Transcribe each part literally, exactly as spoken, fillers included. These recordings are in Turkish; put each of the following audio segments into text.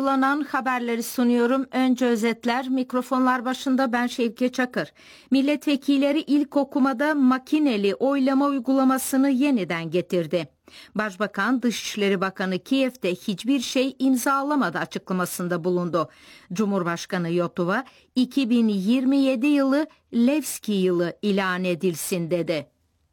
hazırlanan haberleri sunuyorum. Önce özetler, mikrofonlar başında ben Şevki Çakır. Milletvekilleri ilk okumada makineli oylama uygulamasını yeniden getirdi. Başbakan, Dışişleri Bakanı Kiev'de hiçbir şey imzalamadı açıklamasında bulundu. Cumhurbaşkanı Yotova, iki bin yirmi yedi yılı Levski yılı ilan edilsin dedi.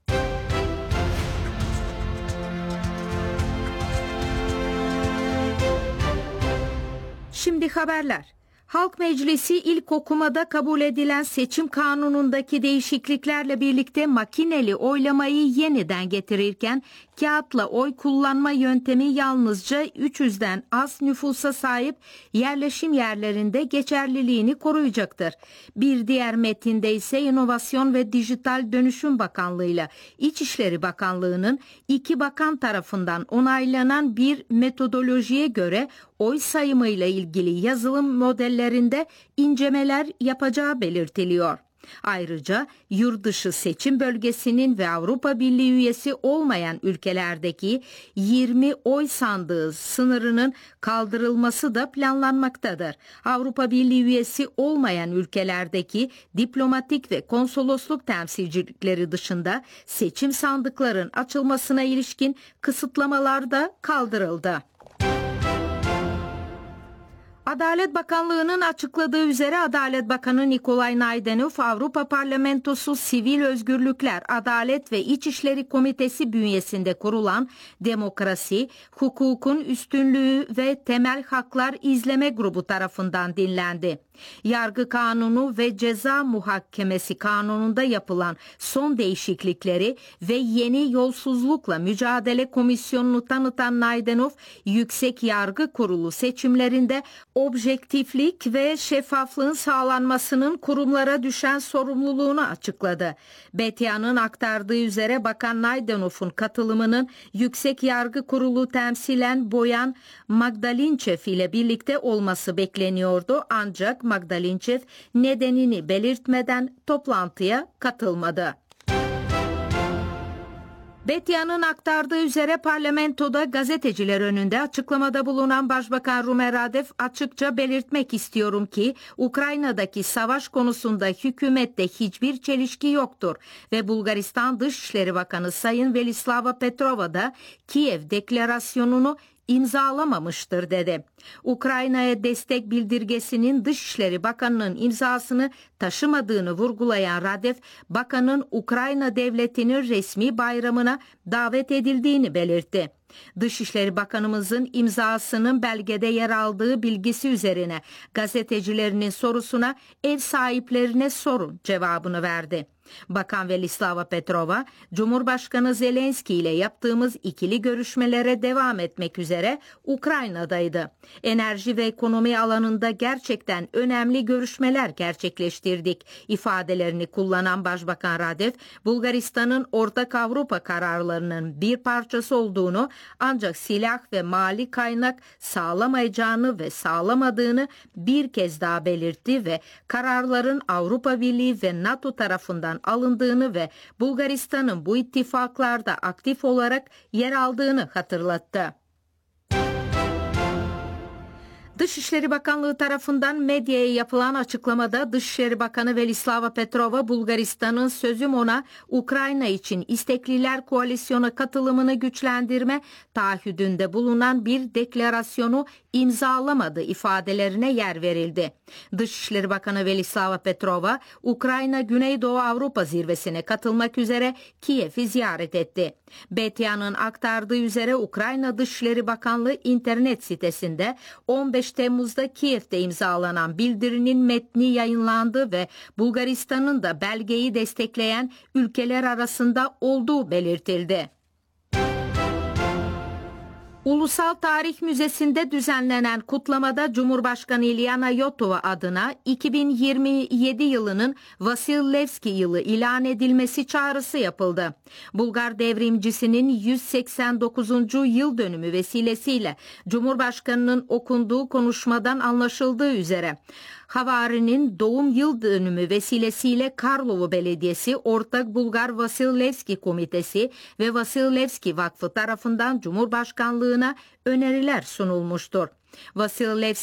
Şimdi haberler. Halk Meclisi ilk okumada kabul edilen seçim kanunundaki değişikliklerle birlikte makineli oylamayı yeniden getirirken kağıtla oy kullanma yöntemi yalnızca üç yüzden az nüfusa sahip yerleşim yerlerinde geçerliliğini koruyacaktır. Bir diğer metinde ise İnovasyon ve Dijital Dönüşüm Bakanlığı ile İçişleri Bakanlığı'nın iki bakan tarafından onaylanan bir metodolojiye göre oy sayımıyla ilgili yazılım modellerinde incelemeler yapacağı belirtiliyor. Ayrıca yurt dışı seçim bölgesinin ve Avrupa Birliği üyesi olmayan ülkelerdeki yirmi oy sandığı sınırının kaldırılması da planlanmaktadır. Avrupa Birliği üyesi olmayan ülkelerdeki diplomatik ve konsolosluk temsilcilikleri dışında seçim sandıkların açılmasına ilişkin kısıtlamalar da kaldırıldı. Adalet Bakanlığı'nın açıkladığı üzere Adalet Bakanı Nikolay Naydenov, Avrupa Parlamentosu Sivil Özgürlükler, Adalet ve İçişleri Komitesi bünyesinde kurulan Demokrasi, Hukukun Üstünlüğü ve Temel Haklar İzleme Grubu tarafından dinlendi. Yargı Kanunu ve Ceza Muhakemesi Kanunu'nda yapılan son değişiklikleri ve yeni yolsuzlukla mücadele komisyonunu tanıtan Naydenov, Yüksek Yargı Kurulu seçimlerinde objektiflik ve şeffaflığın sağlanmasının kurumlara düşen sorumluluğunu açıkladı. B T A'nın aktardığı üzere Bakan Naydenov'un katılımının Yüksek Yargı Kurulu temsilen Boyan Magdalinçev ile birlikte olması bekleniyordu, ancak Magdalinçev nedenini belirtmeden toplantıya katılmadı. B T A'nın aktardığı üzere parlamentoda gazeteciler önünde açıklamada bulunan Başbakan Rumen Radev, açıkça belirtmek istiyorum ki Ukrayna'daki savaş konusunda hükümette hiçbir çelişki yoktur ve Bulgaristan Dışişleri Bakanı Sayın Velislava Petrova da Kiev deklarasyonunu imzalamamıştır dedi. Ukrayna'ya destek bildirgesinin Dışişleri Bakanı'nın imzasını taşımadığını vurgulayan Radev, bakanın Ukrayna devletinin resmi bayramına davet edildiğini belirtti. Dışişleri Bakanımızın imzasının belgede yer aldığı bilgisi üzerine gazetecilerinin sorusuna ev sahiplerine sorun cevabını verdi. Bakan Velislava Petrova, Cumhurbaşkanı Zelenski ile yaptığımız ikili görüşmelere devam etmek üzere Ukrayna'daydı. Enerji ve ekonomi alanında gerçekten önemli görüşmeler gerçekleştirdik ifadelerini kullanan Başbakan Radev, Bulgaristan'ın Ortak Avrupa kararlarının bir parçası olduğunu, ancak silah ve mali kaynak sağlamayacağını ve sağlamadığını bir kez daha belirtti ve kararların Avrupa Birliği ve NATO tarafından alındığını ve Bulgaristan'ın bu ittifaklarda aktif olarak yer aldığını hatırlattı. Dışişleri Bakanlığı tarafından medyaya yapılan açıklamada Dışişleri Bakanı Velislava Petrova, Bulgaristan'ın sözüm ona Ukrayna için İstekliler Koalisyonu katılımını güçlendirme taahhüdünde bulunan bir deklarasyonu imzalamadı ifadelerine yer verildi. Dışişleri Bakanı Velislava Petrova, Ukrayna Güneydoğu Avrupa Zirvesi'ne katılmak üzere Kiev'i ziyaret etti. B T A'nın aktardığı üzere Ukrayna Dışişleri Bakanlığı internet sitesinde on beş Temmuz'da Kiev'de imzalanan bildirinin metni yayınlandı ve Bulgaristan'ın da belgeyi destekleyen ülkeler arasında olduğu belirtildi. Ulusal Tarih Müzesi'nde düzenlenen kutlamada Cumhurbaşkanı İlyana Yotova adına iki bin yirmi yedi yılının Vasil Levski yılı ilan edilmesi çağrısı yapıldı. Bulgar devrimcisinin yüz seksen dokuzuncu yıl dönümü vesilesiyle Cumhurbaşkanı'nın okunduğu konuşmadan anlaşıldığı üzere Havari'nin doğum yıl dönümü vesilesiyle Karlovo Belediyesi, Ortak Bulgar Vasil Levski Komitesi ve Vasil Levski Vakfı tarafından Cumhurbaşkanlığına öneriler sunulmuştur. Vasil Levski